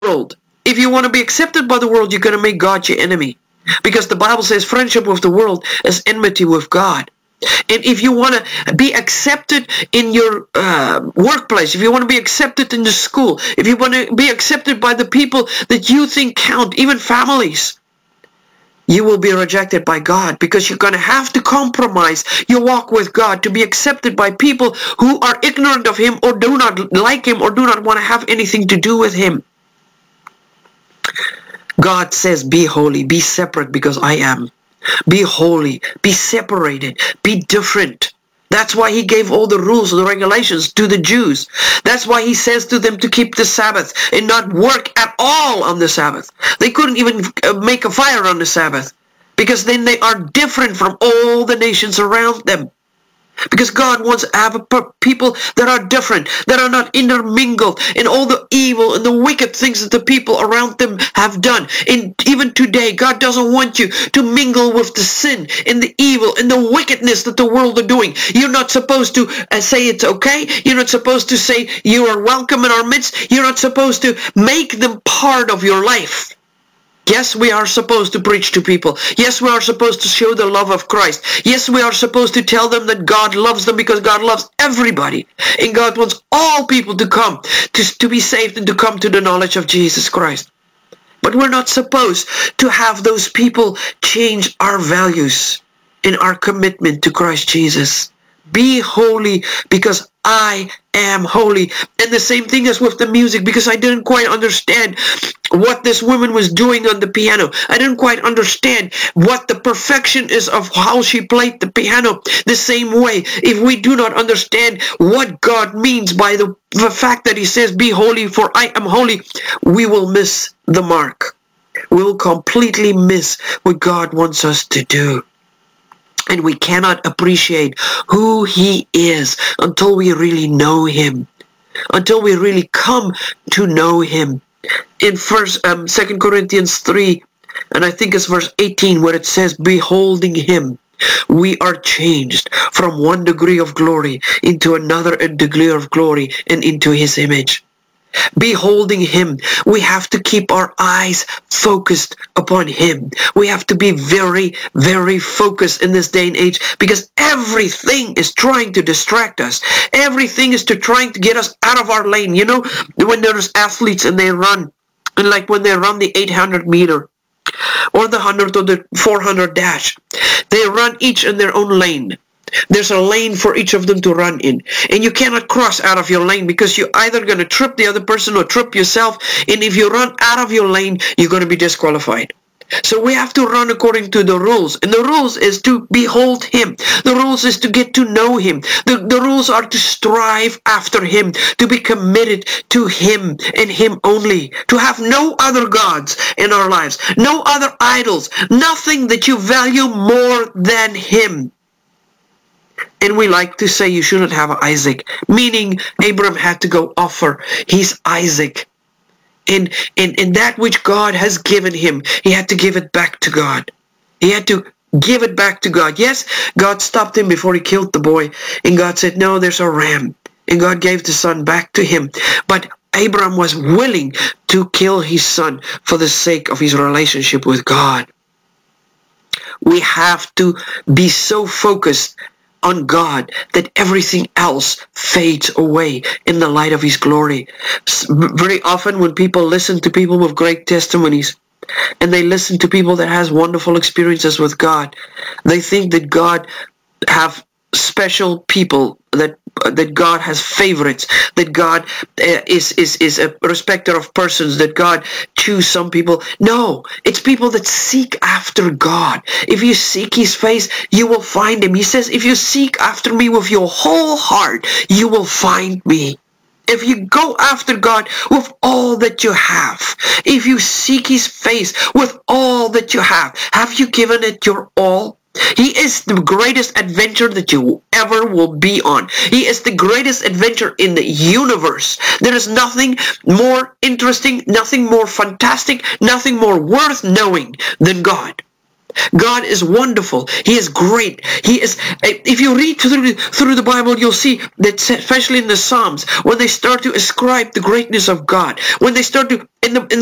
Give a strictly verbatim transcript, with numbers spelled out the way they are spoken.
world. If you want to be accepted by the world, you're going to make God your enemy. Because the Bible says friendship with the world is enmity with God. And if you want to be accepted in your uh, workplace, if you want to be accepted in the school, if you want to be accepted by the people that you think count, even families, you will be rejected by God, because you're going to have to compromise your walk with God to be accepted by people who are ignorant of Him or do not like Him or do not want to have anything to do with Him. God says, be holy, be separate because I am. Be holy, be separated, be different. That's why He gave all the rules and the regulations to the Jews. That's why He says to them to keep the Sabbath and not work at all on the Sabbath. They couldn't even make a fire on the Sabbath, because then they are different from all the nations around them. Because God wants to have a people that are different, that are not intermingled in all the evil and the wicked things that the people around them have done. And even today, God doesn't want you to mingle with the sin and the evil and the wickedness that the world are doing. You're not supposed to uh, say it's okay. You're not supposed to say you are welcome in our midst. You're not supposed to make them part of your life. Yes, we are supposed to preach to people. Yes, we are supposed to show the love of Christ. Yes, we are supposed to tell them that God loves them, because God loves everybody. And God wants all people to come, to, to be saved and to come to the knowledge of Jesus Christ. But we're not supposed to have those people change our values and our commitment to Christ Jesus. Be holy because I am holy. And the same thing as with the music, because I didn't quite understand what this woman was doing on the piano. I didn't quite understand what the perfection is of how she played the piano. The same way, if we do not understand what God means by the, the fact that He says, be holy for I am holy, we will miss the mark. We will completely miss what God wants us to do. And we cannot appreciate who He is until we really know Him, until we really come to know Him. In first, um, Second Corinthians three, and I think it's verse eighteen, where it says, beholding Him, we are changed from one degree of glory into another degree of glory and into His image. Beholding Him, we have to keep our eyes focused upon Him. We have to be very, very focused in this day and age, because everything is trying to distract us. Everything is to trying to get us out of our lane. You know, when there's athletes and they run, and like when they run the eight hundred meter or the one hundred or the four hundred dash, they run each in their own lane. There's a lane for each of them to run in. And you cannot cross out of your lane, because you're either going to trip the other person or trip yourself. And if you run out of your lane, you're going to be disqualified. So we have to run according to the rules. And the rules is to behold Him. The rules is to get to know Him. The, the rules are to strive after Him, to be committed to Him and Him only, to have no other gods in our lives, no other idols, nothing that you value more than Him. And we like to say you shouldn't have Isaac, meaning Abraham had to go offer his Isaac. And, and, and that which God has given him, he had to give it back to God. He had to give it back to God. Yes, God stopped him before he killed the boy. And God said, no, there's a ram. And God gave the son back to him. But Abraham was willing to kill his son for the sake of his relationship with God. We have to be so focused on God that everything else fades away in the light of His glory. Very often when people listen to people with great testimonies, and they listen to people that has wonderful experiences with God, they think that God have special people, that that God has favorites, that God uh, is, is, is a respecter of persons, that God choose some people. No, it's people that seek after God. If you seek His face, you will find Him. He says, if you seek after me with your whole heart, you will find me. If you go after God with all that you have, if you seek His face with all that you have, have you given it your all? He is the greatest adventure that you ever will be on. He is the greatest adventure in the universe. There is nothing more interesting, nothing more fantastic, nothing more worth knowing than God. God is wonderful. He is great. He is. If you read through, through the Bible, you'll see that, especially in the Psalms, when they start to ascribe the greatness of God, when they start to, in the, in the